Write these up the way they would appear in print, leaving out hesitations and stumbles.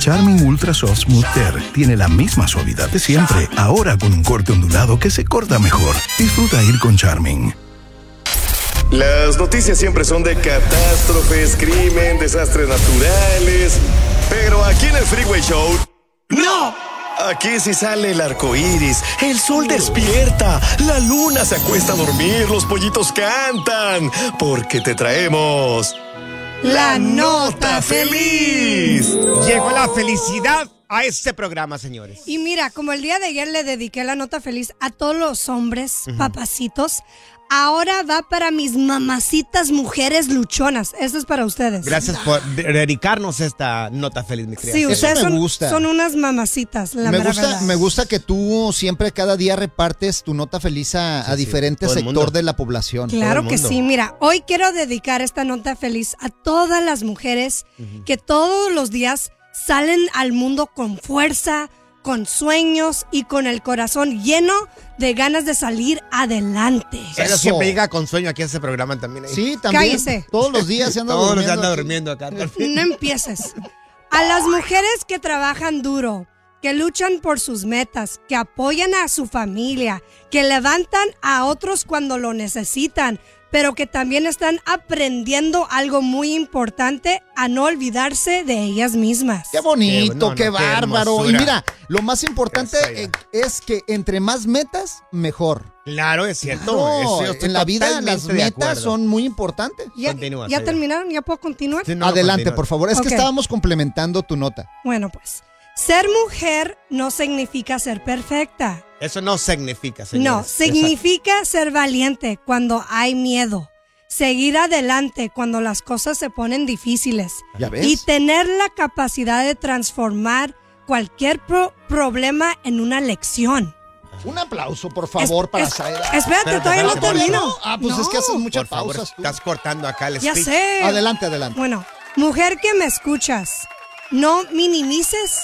Charmin Ultra Soft Smooth Tear tiene la misma suavidad de siempre, ahora con un corte ondulado que se corta mejor. Disfruta ir con Charmin. Las noticias siempre son de catástrofes, crimen, desastres naturales. Pero aquí en el Freeway Show, ¡no! Aquí sí sale el arco iris, el sol despierta, la luna se acuesta a dormir, los pollitos cantan, porque te traemos la nota feliz. Llegó la felicidad a este programa, señores. Y mira, como el día de ayer le dediqué la nota feliz a todos los hombres, papacitos, ahora va para mis mamacitas mujeres luchonas. Esto es para ustedes. Gracias por dedicarnos esta nota feliz, mi querida. Sí, ustedes me gusta. son unas mamacitas, la verdad. Me gusta que tú siempre cada día repartes tu nota feliz a diferentes sectores de la población. Claro que sí, mira, hoy quiero dedicar esta nota feliz a todas las mujeres que todos los días salen al mundo con fuerza, con sueños y con el corazón lleno de ganas de salir adelante. Ella siempre llega con sueño aquí a este programa también. Sí, también. Cállese. Todos los días se anda durmiendo. Todos los días durmiendo. anda durmiendo acá. No empieces. A las mujeres que trabajan duro, que luchan por sus metas, que apoyan a su familia, que levantan a otros cuando lo necesitan, pero que también están aprendiendo algo muy importante, a no olvidarse de ellas mismas. Qué bonito, qué qué bárbaro. hermosura. Y mira, lo más importante es que entre más metas, mejor. Claro, es cierto. No, Eso yo estoy en la vida las totalmente de metas acuerdo. son muy importantes. Continúa, ¿Ya Saida. terminaron? ¿Ya puedo continuar? Sí, no, Adelante, continúa. por favor. Es Ok. que estábamos complementando tu nota. Bueno, pues, ser mujer no significa ser perfecta. Eso no significa, señores. No, significa ser valiente cuando hay miedo. Seguir adelante cuando las cosas se ponen difíciles. ¿Ya ves? Y tener la capacidad de transformar cualquier problema en una lección. Un aplauso, por favor, para Saida. Espérate, todavía no espérate, termino. Ah, pues No. es que haces muchas Por favor, pausas tú. estás cortando acá el Ya speech. sé. Adelante, adelante. Bueno, mujer que me escuchas, no minimices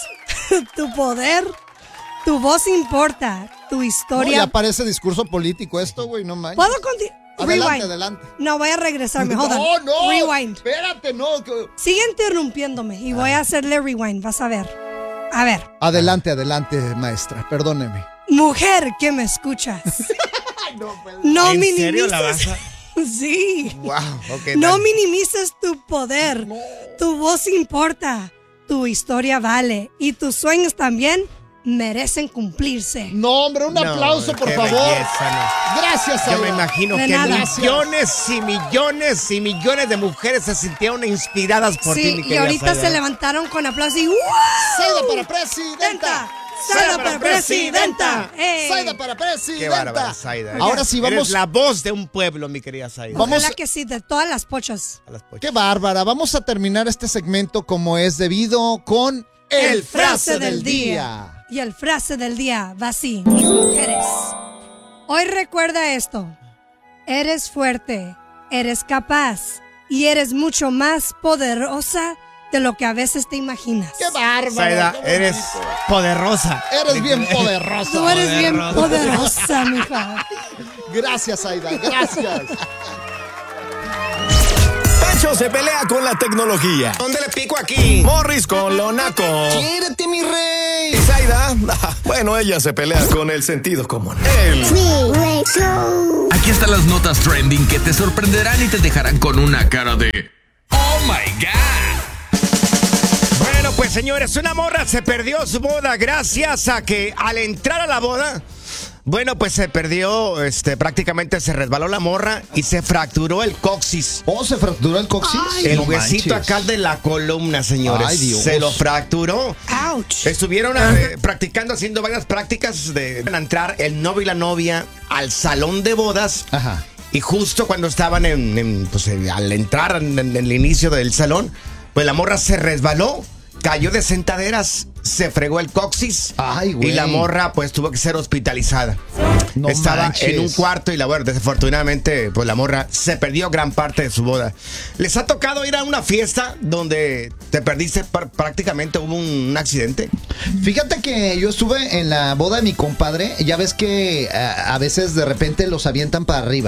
tu poder. Tu voz importa, tu No, historia. ya parece discurso político esto, güey, no manches. ¿Puedo continuar? Adelante, Rewind. adelante. No, voy a regresarme. Hold on. No. Rewind. Espérate, no. Sigue interrumpiéndome y voy a hacerle rewind, vas a ver. A ver, Adelante, maestra, perdóneme. mujer que me escuchas. No ¿En minimices. serio la vas a...? Sí. Wow, ok. No dale. minimices tu poder. Tu voz importa. Tu historia vale. Y tus sueños también merecen cumplirse. No, hombre, un No, aplauso, por qué favor. belleza, no. Gracias, Yo Saida. me imagino De que nada. millones y millones y millones de mujeres se sintieron inspiradas por ti, mi Sí, y querida ahorita Saida. se levantaron con aplausos y ¡wow! Saida para presidenta. ¡Saida para presidenta! ¡Ey! Saida para Qué presidenta. bárbara, Saida. Ahora sí, vamos. Eres la voz de un pueblo, mi querida Saida. Vamos- Ojalá que sí, de todas las pochas. A las pochas. Qué bárbara. Vamos a terminar este segmento como es debido con el frase del día. Y el frase del día va así, mis mujeres. Hoy recuerda esto. Eres fuerte, eres capaz y eres mucho más poderosa de lo que a veces te imaginas. Qué bárbara. Saida, eres poderosa. Eres bien poderosa. Tú eres bien poderosa, mija. Gracias, Saida. Gracias. Pancho se pelea con la tecnología. ¿Dónde le pico aquí? Morris con lo naco. ¡Quiérete, mi rey! Y Saida, bueno, ella se pelea con el sentido común. El Aquí están las notas trending que te sorprenderán y te dejarán con una cara de ¡Oh my God! Bueno, pues señores, una morra se perdió su boda gracias a que al entrar a la boda, bueno, pues se perdió, prácticamente se resbaló la morra y se fracturó el coxis. ¿Oh, se fracturó el coxis? El No huesito manches. acá de la columna, señores. Ay, Dios. Se lo fracturó. Ouch. Estuvieron practicando, haciendo varias prácticas de entrar el novio y la novia al salón de bodas. Ajá. Y justo cuando estaban al entrar en el inicio del salón, pues la morra se resbaló, cayó de sentaderas, se fregó el coxis. Ay, güey. Y la morra pues tuvo que ser hospitalizada. No Estaba manches. en un cuarto y desafortunadamente pues la morra se perdió gran parte de su boda. ¿Les ha tocado ir a una fiesta donde te perdiste prácticamente hubo un accidente? Fíjate que yo estuve en la boda de mi compadre. Ya ves que a veces de repente los avientan para arriba.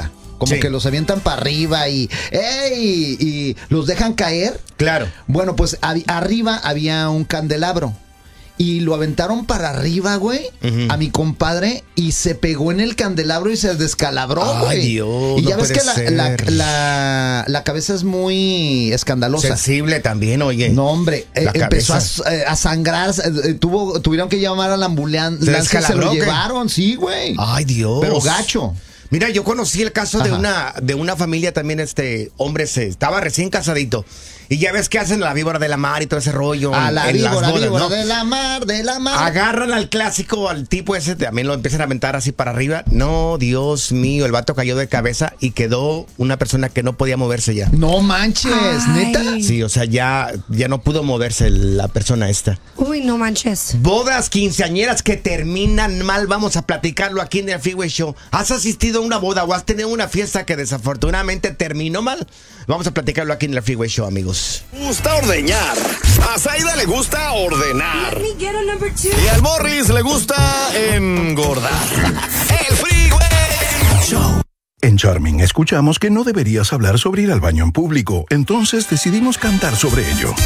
como Sí. que los avientan para arriba y ¡ey! Y los dejan caer. Claro. Bueno, pues arriba había un candelabro. Y lo aventaron para arriba, güey, a mi compadre, y se pegó en el candelabro y se descalabró, güey. Ay, Dios, y ya no ves que puede ser. la cabeza es muy escandalosa. Sensible también, oye. No, hombre, La empezó cabeza. a sangrar, tuvieron que llamar a la ambulancia, se descalabró, lo ¿qué? llevaron, sí, güey. Ay, Dios. Pero gacho. Mira, yo conocí el caso Ajá. de una familia también, hombre estaba recién casadito. Y ya ves que hacen la víbora de la mar y todo ese rollo. A la en las víbora, bodas, ¿no? de la mar. Agarran al clásico, al tipo ese, también lo empiezan a aventar así para arriba. No, Dios mío, el vato cayó de cabeza y quedó una persona que no podía moverse ya. No manches, Ay. neta. Sí, o sea, ya no pudo moverse la persona esta. Uy, no manches. Bodas quinceañeras que terminan mal, vamos a platicarlo aquí en el Freeway Show. ¿Has asistido a una boda o has tenido una fiesta que desafortunadamente terminó mal? Vamos a platicarlo aquí en el Freeway Show, amigos. Gusta ordeñar. A Zaida le gusta ordenar. Let me get a number 2. Y al Morris le gusta engordar. El Freeway Show. En Charming escuchamos que no deberías hablar sobre ir al baño en público, entonces decidimos cantar sobre ello.